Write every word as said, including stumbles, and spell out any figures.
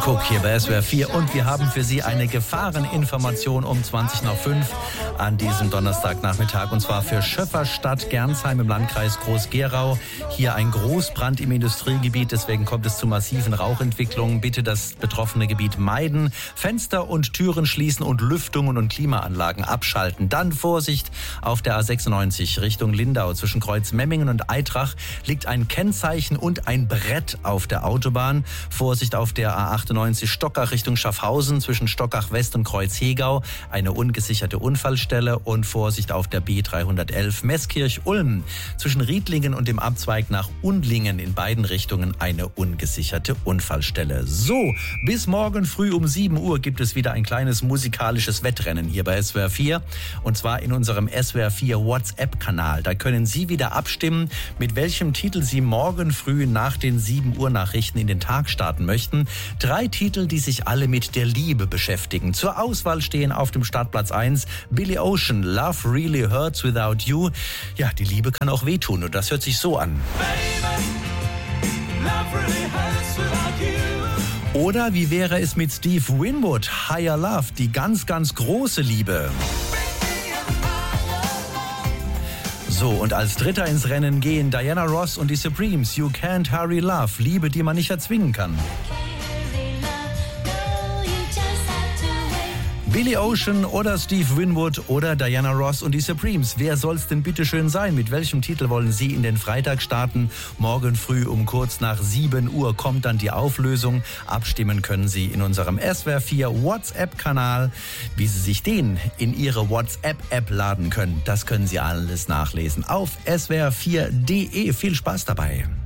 Cook hier bei S W R vier und wir haben für Sie eine Gefahreninformation um zwanzig nach fünf an diesem Donnerstagnachmittag und zwar für Schöfferstadt Gernsheim im Landkreis Groß-Gerau. Hier ein Großbrand im Industriegebiet, deswegen kommt es zu massiven Rauchentwicklungen. Bitte das betroffene Gebiet meiden, Fenster und Türen schließen und Lüftungen und Klimaanlagen abschalten. Dann Vorsicht auf der A sechsundneunzig Richtung Lindau. Zwischen Kreuzmemmingen und Eitrach liegt ein Kennzeichen und ein Brett auf der Autobahn. Vorsicht auf der A achtundneunzig Stockach Richtung Schaffhausen zwischen Stockach West und Kreuz-Hegau. Eine ungesicherte Unfallstelle und Vorsicht auf der B dreihundertelf Meßkirch-Ulm. Zwischen Riedlingen und dem Abzweig nach Undlingen in beiden Richtungen eine ungesicherte Unfallstelle. So, bis morgen früh um sieben Uhr gibt es wieder ein kleines musikalisches Wettrennen hier bei S W R vier. Und zwar in unserem S W R vier WhatsApp-Kanal. Da können Sie wieder abstimmen, mit welchem Titel Sie morgen früh nach den sieben Uhr Nachrichten in den Tag starten möchten. Drei Titel, die sich alle mit der Liebe beschäftigen. Zur Auswahl stehen auf dem Startplatz eins Billy Ocean, Love Really Hurts Without You. Ja, die Liebe kann auch wehtun und das hört sich so an. Oder wie wäre es mit Steve Winwood, Higher Love, die ganz, ganz große Liebe. So, und als Dritter ins Rennen gehen Diana Ross und die Supremes, You Can't Hurry Love, Liebe, die man nicht erzwingen kann. Billy Ocean oder Steve Winwood oder Diana Ross und die Supremes. Wer soll's denn bitte schön sein? Mit welchem Titel wollen Sie in den Freitag starten? Morgen früh um kurz nach sieben Uhr kommt dann die Auflösung. Abstimmen können Sie in unserem S W R vier WhatsApp-Kanal. Wie Sie sich den in Ihre WhatsApp-App laden können, das können Sie alles nachlesen auf S W R vier punkt de. Viel Spaß dabei.